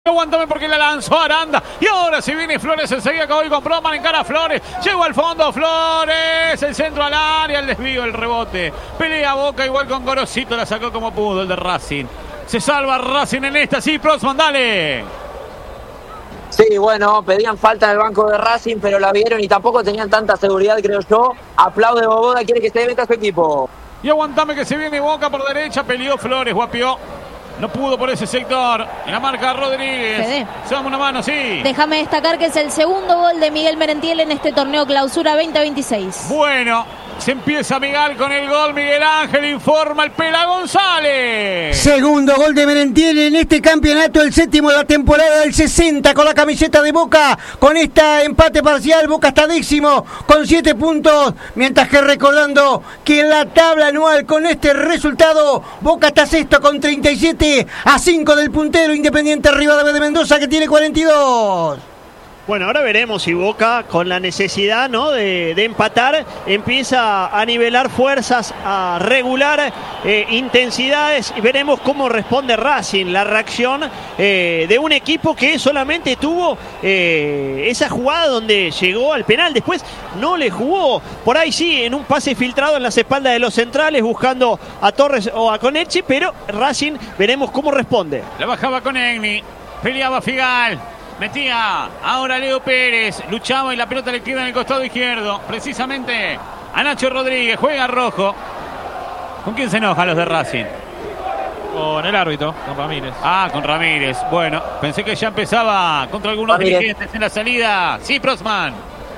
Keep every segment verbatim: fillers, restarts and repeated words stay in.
Aguántame porque la lanzó Aranda. Y ahora si viene Flores enseguida que hoy con Broman en cara a Flores. Llegó al fondo Flores. El centro al área. El desvío, el rebote. Pelea Boca igual con Gorosito. La sacó como pudo el de Racing. Se salva Racing en esta. Sí, Prosman, dale. Sí, bueno, pedían falta en el banco de Racing, pero la vieron y tampoco tenían tanta seguridad, creo yo. Aplaude Boboda, quiere que se meta a su equipo. Y aguantame que se viene Boca por derecha. Peleó Flores, guapió. No pudo por ese sector. En la marca Rodríguez. Fede. Se damos una mano, sí. Déjame destacar que es el segundo gol de Miguel Merentiel en este torneo Clausura veinte veintiséis. Bueno, se empieza Miguel con el gol. Miguel Ángel informa el Pela González. Segundo gol de Merentiel en este campeonato, el séptimo de la temporada del sesenta con la camiseta de Boca. Con este empate parcial, Boca está décimo con siete puntos. Mientras que recordando que en la tabla anual con este resultado, Boca está sexto con treinta y siete a cinco del puntero Independiente Rivadavia de Mendoza, que tiene cuarenta y dos. Bueno, ahora veremos si Boca, con la necesidad, ¿no?, de, de empatar, empieza a nivelar fuerzas, a regular eh, intensidades, y veremos cómo responde Racing, la reacción eh, de un equipo que solamente tuvo eh, esa jugada donde llegó al penal. Después no le jugó, por ahí sí, en un pase filtrado en las espaldas de los centrales, buscando a Torres o a Conetti, pero Racing veremos cómo responde. La bajaba con Egni, peleaba Figal. Metía ahora Leo Pérez, luchaba y la pelota le queda en el costado izquierdo, precisamente a Nacho Rodríguez, juega rojo. ¿Con quién se enojan los de Racing? Con el árbitro, con Ramírez. Ah, con Ramírez. Bueno, pensé que ya empezaba contra algunos Ramírez. dirigentes en la salida. Sí, Prosman.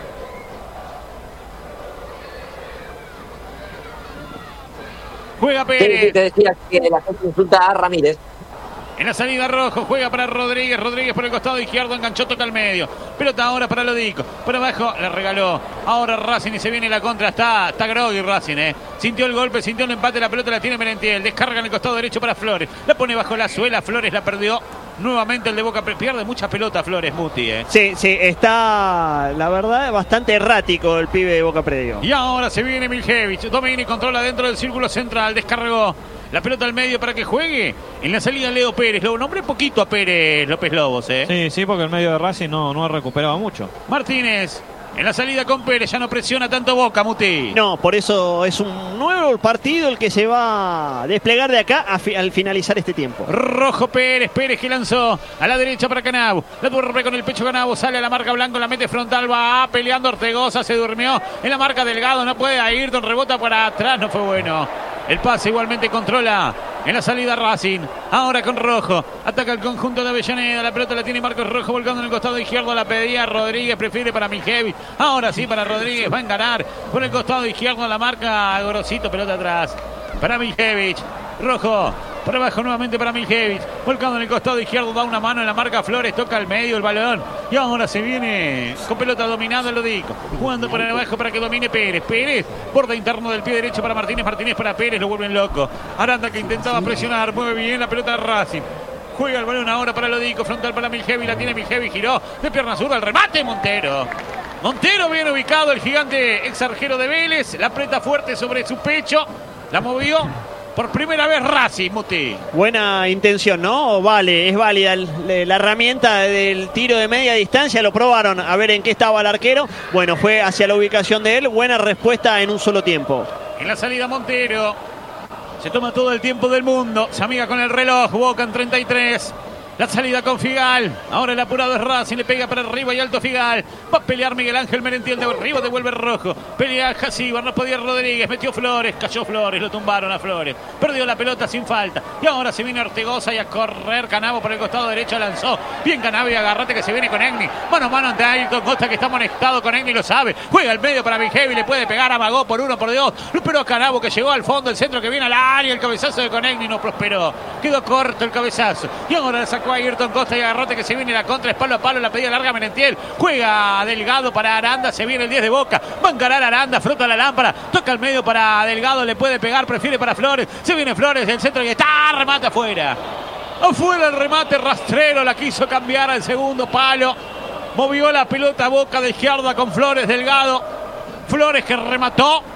Juega Sí, Pérez. sí, te decía que la gente insulta a Ramírez. En la salida rojo, juega para Rodríguez, Rodríguez por el costado izquierdo, enganchó, toca al medio. Pelota ahora para Lodico, por abajo la regaló. Ahora Racing y se viene la contra, está, está groggy Racing, eh. Sintió el golpe, sintió el empate, la pelota la tiene Merentiel, descarga en el costado derecho para Flores. La pone bajo la suela, Flores la perdió. Nuevamente el de Boca, pierde mucha pelota Flores, Muti, eh. Sí, sí, está, la verdad, bastante errático el pibe de Boca Predio. Y ahora se viene Miljevich, Domini controla dentro del círculo central, descargó. La pelota al medio para que juegue. En la salida Leo Pérez. Lo nombré poquito a Pérez López Lobos, ¿eh? Sí, sí, porque el medio de Racing no, no ha recuperado mucho. Martínez. En la salida con Pérez. Ya no presiona tanto Boca, Muti. No, por eso es un nuevo partido el que se va a desplegar de acá a fi- al finalizar este tiempo. Rojo Pérez. Pérez que lanzó a la derecha para Canabo. La duerme con el pecho Canabo. Sale a la marca Blanco. La mete frontal. Va peleando Ortegoza. Se durmió en la marca Delgado. No puede Ayrton. Rebota para atrás. No fue bueno. El pase igualmente controla en la salida Racing. Ahora con Rojo. Ataca el conjunto de Avellaneda. La pelota la tiene Marcos Rojo volcando en el costado izquierdo. La pedía Rodríguez. Prefiere para Miljevich. Ahora sí para Rodríguez. Va a enganar por el costado izquierdo. La marca Gorosito. Pelota atrás para Miljevich. Rojo. Por abajo nuevamente para Miljevich. Volcando en el costado izquierdo. Da una mano en la marca Flores. Toca al medio el balón. Y ahora se viene con pelota dominada el Lodico. Jugando por abajo para que domine Pérez. Pérez. Borde interno del pie derecho para Martínez. Martínez para Pérez. Lo vuelven loco. Aranda que intentaba presionar. Mueve bien la pelota de Racing. Juega el balón ahora para Lodico. Frontal para Miljevich. La tiene Miljevich. Giró de pierna zurda. El remate Montero. Montero bien ubicado. El gigante ex arquero de Vélez. La aprieta fuerte sobre su pecho. La movió. Por primera vez Racing, Muti. Buena intención, ¿no? Vale, es válida el- la herramienta del tiro de media distancia. Lo probaron a ver en qué estaba el arquero. Bueno, fue hacia la ubicación de él. Buena respuesta en un solo tiempo. En la salida Montero. Se toma todo el tiempo del mundo. Se amiga con el reloj. Boca en treinta y tres. La salida con Figal. Ahora el apurado es Racing. Le pega para arriba y alto Figal. Va a pelear Miguel Ángel Merentiel. De arriba devuelve Rojo. Pelea Jasíbar. No podía Rodríguez. Metió Flores. Cayó Flores. Lo tumbaron a Flores. Perdió la pelota sin falta. Y ahora se viene Ortegoza y a correr Canabo por el costado derecho. Lanzó. Bien Canabo y agarrate que se viene con Egni. Mano a mano ante Ayrton Costa que está conectado con Egni. Lo sabe. Juega al medio para Miljevich. Le puede pegar a Magó por uno, por dos. Pero Canabo que llegó al fondo. El centro que viene al área. El cabezazo de Conegni no prosperó. Quedó corto el cabezazo. Y ahora la sacó a Ayrton Costa y agarrote que se viene la contra, es palo a palo, la pedida larga Merentiel, juega Delgado para Aranda, se viene el diez de Boca, va a encarar Aranda, frota la lámpara, toca al medio para Delgado, le puede pegar, prefiere para Flores, se viene Flores del centro y está, remate afuera, afuera el remate rastrero, la quiso cambiar al segundo palo, movió la pelota Boca de izquierda con Flores, Delgado, Flores que remató,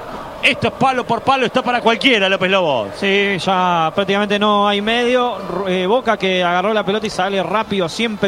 Esto es palo por palo, esto para cualquiera, López Lobo. Sí, ya prácticamente no hay medio. Eh, Boca que agarró la pelota y sale rápido, siempre